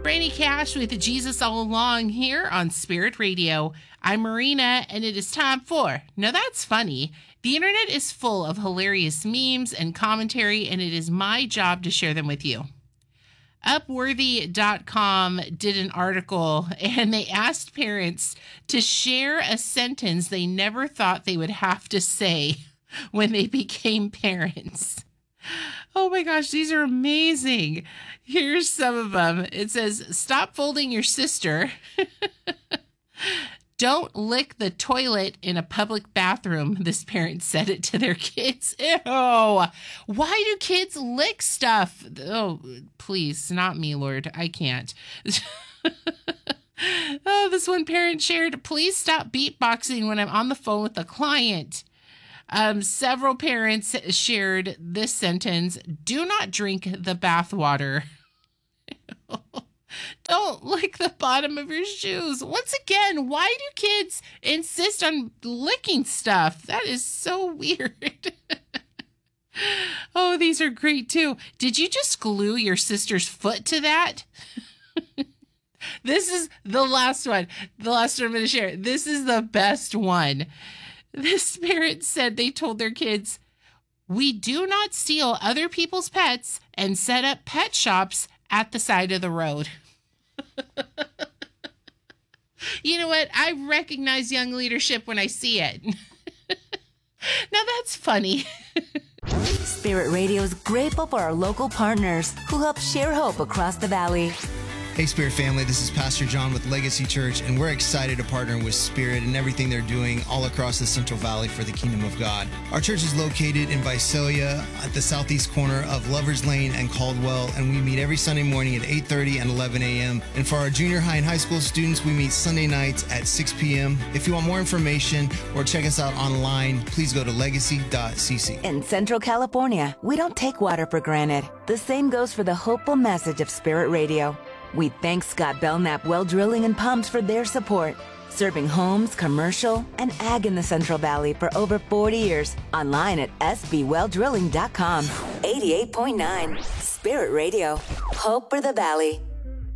Brainy Cash with Jesus All Along here on Spirit Radio. I'm Marina, and it is time for Now That's Funny. The internet is full of hilarious memes and commentary, and it is my job to share them with you. Upworthy.com did an article, and they asked parents to share a sentence they never thought they would have to say when they became parents. Oh my gosh, these are amazing. Here's some of them. It says, stop folding your sister. Don't lick the toilet in a public bathroom. This parent said it to their kids. Ew. Why do kids lick stuff? Oh, please, not me, Lord. I can't. Oh, this one parent shared, please stop beatboxing when I'm on the phone with a client. Several parents shared this sentence, do not drink the bathwater. Don't lick the bottom of your shoes. Once again, why do kids insist on licking stuff? That is so weird. Oh, these are great too. Did you just glue your sister's foot to that? This is the last one. The last one I'm going to share. This is the best one. This parent said they told their kids, we do not steal other people's pets and set up pet shops at the side of the road. You know what? I recognize young leadership when I see it. Now that's funny. Spirit Radio is grateful for our local partners who help share hope across the valley. Hey, Spirit family, this is Pastor John with Legacy Church, and we're excited to partner with Spirit and everything they're doing all across the Central Valley for the Kingdom of God. Our church is located in Visalia at the southeast corner of Lovers Lane and Caldwell, and we meet every Sunday morning at 8:30 and 11 a.m. And for our junior high and high school students, we meet Sunday nights at 6 p.m. If you want more information or check us out online, please go to legacy.cc. In Central California, we don't take water for granted. The same goes for the hopeful message of Spirit Radio. We thank Scott Belknap Well Drilling and Pumps for their support, serving homes, commercial, and ag in the Central Valley for over 40 years. Online at sbwelldrilling.com. 88.9 Spirit Radio. Hope for the Valley.